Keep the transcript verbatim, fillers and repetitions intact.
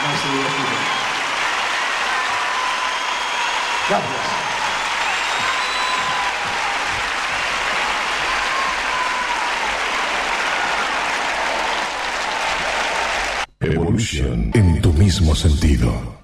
más divertido. Gracias. Evolution en tu mismo sentido.